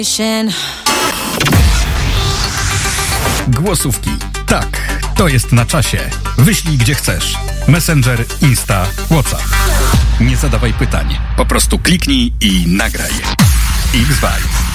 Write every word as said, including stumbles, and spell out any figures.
Głosówki. Tak, to jest na czasie. Wyślij gdzie chcesz. Messenger, Insta, WhatsApp. Nie zadawaj pytań. Po prostu kliknij i nagraj. X-Vibe.